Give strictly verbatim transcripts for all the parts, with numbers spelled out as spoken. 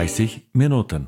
dreißig Minuten.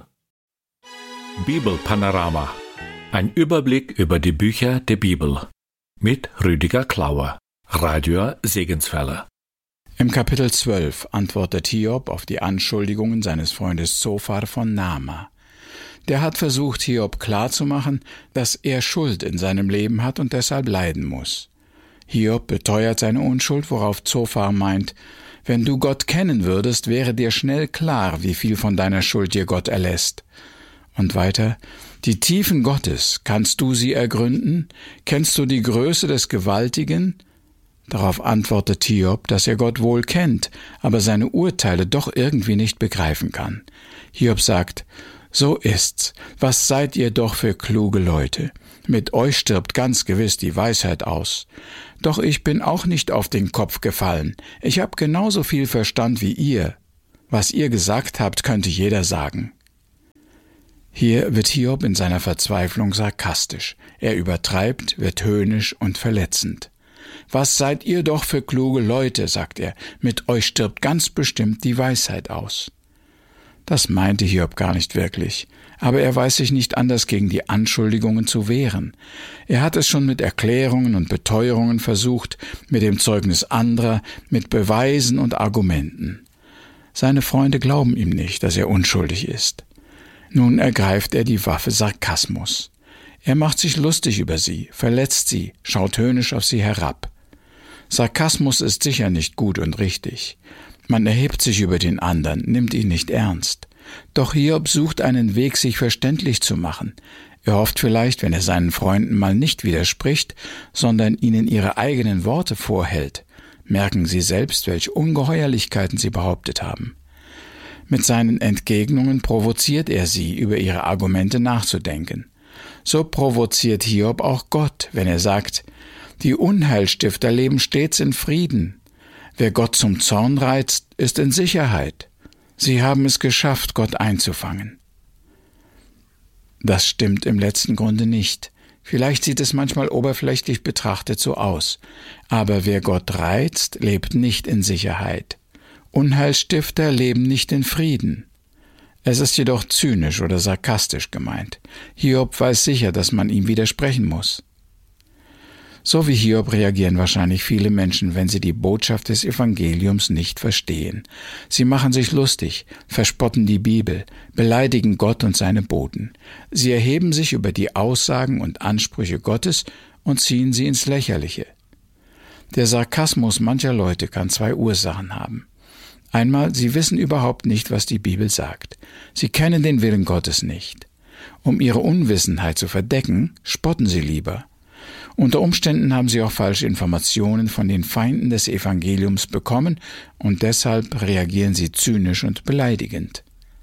Bibelpanorama. Ein Überblick über die Bücher der Bibel. Mit Rüdiger Klauer, Radio Segenswelle. Im Kapitel zwölf antwortet Hiob auf die Anschuldigungen seines Freundes Zophar von Naama. Der hat versucht, Hiob klarzumachen, dass er Schuld in seinem Leben hat und deshalb leiden muss. Hiob beteuert seine Unschuld, worauf Zophar meint, wenn du Gott kennen würdest, wäre dir schnell klar, wie viel von deiner Schuld dir Gott erlässt. Und weiter, die Tiefen Gottes, kannst du sie ergründen? Kennst du die Größe des Gewaltigen? Darauf antwortet Hiob, dass er Gott wohl kennt, aber seine Urteile doch irgendwie nicht begreifen kann. Hiob sagt, so ist's. Was seid ihr doch für kluge Leute? Mit euch stirbt ganz gewiss die Weisheit aus. Doch ich bin auch nicht auf den Kopf gefallen. Ich habe genauso viel Verstand wie ihr. Was ihr gesagt habt, könnte jeder sagen. Hier wird Hiob in seiner Verzweiflung sarkastisch. Er übertreibt, wird höhnisch und verletzend. Was seid ihr doch für kluge Leute, sagt er, mit euch stirbt ganz bestimmt die Weisheit aus. Das meinte Hiob gar nicht wirklich, aber er weiß sich nicht anders gegen die Anschuldigungen zu wehren. Er hat es schon mit Erklärungen und Beteuerungen versucht, mit dem Zeugnis anderer, mit Beweisen und Argumenten. Seine Freunde glauben ihm nicht, dass er unschuldig ist. Nun ergreift er die Waffe Sarkasmus. Er macht sich lustig über sie, verletzt sie, schaut höhnisch auf sie herab. Sarkasmus ist sicher nicht gut und richtig. Man erhebt sich über den anderen, nimmt ihn nicht ernst. Doch Hiob sucht einen Weg, sich verständlich zu machen. Er hofft vielleicht, wenn er seinen Freunden mal nicht widerspricht, sondern ihnen ihre eigenen Worte vorhält, merken sie selbst, welche Ungeheuerlichkeiten sie behauptet haben. Mit seinen Entgegnungen provoziert er sie, über ihre Argumente nachzudenken. So provoziert Hiob auch Gott, wenn er sagt, die Unheilstifter leben stets in Frieden. Wer Gott zum Zorn reizt, ist in Sicherheit. Sie haben es geschafft, Gott einzufangen. Das stimmt im letzten Grunde nicht. Vielleicht sieht es manchmal oberflächlich betrachtet so aus. Aber wer Gott reizt, lebt nicht in Sicherheit. Unheilstifter leben nicht in Frieden. Es ist jedoch zynisch oder sarkastisch gemeint. Hiob weiß sicher, dass man ihm widersprechen muss. So wie Hiob reagieren wahrscheinlich viele Menschen, wenn sie die Botschaft des Evangeliums nicht verstehen. Sie machen sich lustig, verspotten die Bibel, beleidigen Gott und seine Boten. Sie erheben sich über die Aussagen und Ansprüche Gottes und ziehen sie ins Lächerliche. Der Sarkasmus mancher Leute kann zwei Ursachen haben. Einmal, sie wissen überhaupt nicht, was die Bibel sagt. Sie kennen den Willen Gottes nicht. Um ihre Unwissenheit zu verdecken, spotten sie lieber. Unter Umständen haben sie auch falsche Informationen von den Feinden des Evangeliums bekommen und deshalb reagieren sie zynisch und beleidigend.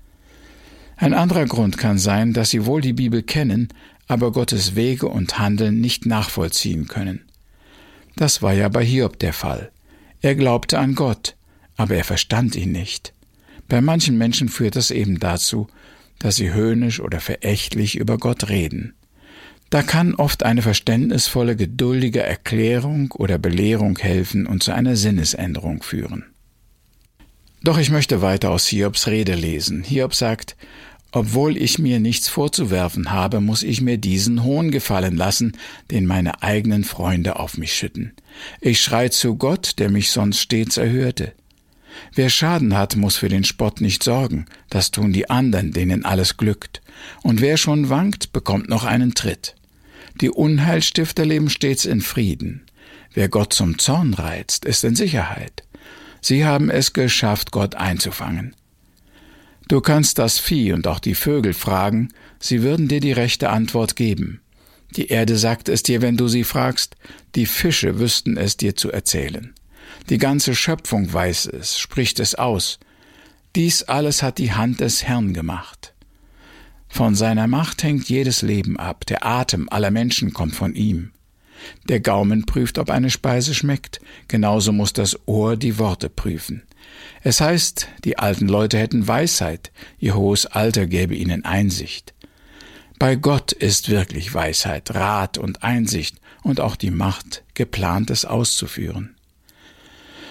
Ein anderer Grund kann sein, dass sie wohl die Bibel kennen, aber Gottes Wege und Handeln nicht nachvollziehen können. Das war ja bei Hiob der Fall. Er glaubte an Gott, aber er verstand ihn nicht. Bei manchen Menschen führt das eben dazu, dass sie höhnisch oder verächtlich über Gott reden. Da kann oft eine verständnisvolle, geduldige Erklärung oder Belehrung helfen und zu einer Sinnesänderung führen. Doch ich möchte weiter aus Hiobs Rede lesen. Hiob sagt, obwohl ich mir nichts vorzuwerfen habe, muss ich mir diesen Hohn gefallen lassen, den meine eigenen Freunde auf mich schütten. Ich schrei zu Gott, der mich sonst stets erhörte. Wer Schaden hat, muss für den Spott nicht sorgen, das tun die anderen, denen alles glückt. Und wer schon wankt, bekommt noch einen Tritt. Die Unheilstifter leben stets in Frieden. Wer Gott zum Zorn reizt, ist in Sicherheit. Sie haben es geschafft, Gott einzufangen. Du kannst das Vieh und auch die Vögel fragen, sie würden dir die rechte Antwort geben. Die Erde sagt es dir, wenn du sie fragst, die Fische wüssten es dir zu erzählen. Die ganze Schöpfung weiß es, spricht es aus. Dies alles hat die Hand des Herrn gemacht. Von seiner Macht hängt jedes Leben ab, der Atem aller Menschen kommt von ihm. Der Gaumen prüft, ob eine Speise schmeckt, genauso muss das Ohr die Worte prüfen. Es heißt, die alten Leute hätten Weisheit, ihr hohes Alter gäbe ihnen Einsicht. Bei Gott ist wirklich Weisheit, Rat und Einsicht und auch die Macht, Geplantes auszuführen.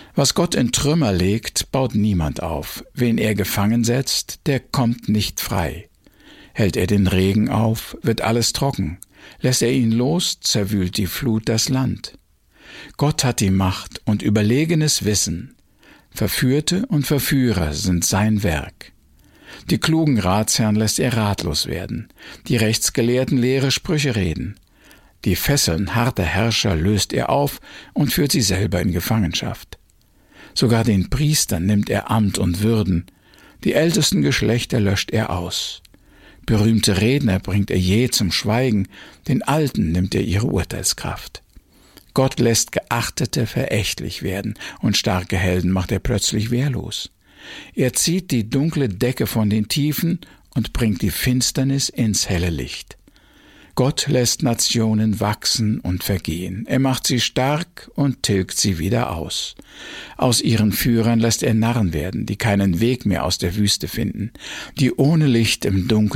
Was Gott in Trümmer legt, baut niemand auf. Wen er gefangen setzt, der kommt nicht frei. Hält er den Regen auf, wird alles trocken. Lässt er ihn los, zerwühlt die Flut das Land. Gott hat die Macht und überlegenes Wissen. Verführte und Verführer sind sein Werk. Die klugen Ratsherren lässt er ratlos werden. Die Rechtsgelehrten leere Sprüche reden. Die Fesseln harter Herrscher löst er auf und führt sie selber in Gefangenschaft. Sogar den Priestern nimmt er Amt und Würden. Die ältesten Geschlechter löscht er aus. Berühmte Redner bringt er je zum Schweigen, den Alten nimmt er ihre Urteilskraft. Gott lässt Geachtete verächtlich werden und starke Helden macht er plötzlich wehrlos. Er zieht die dunkle Decke von den Tiefen und bringt die Finsternis ins helle Licht. Gott lässt Nationen wachsen und vergehen. Er macht sie stark und tilgt sie wieder aus. Aus ihren Führern lässt er Narren werden, die keinen Weg mehr aus der Wüste finden, die ohne Licht im Dunkeln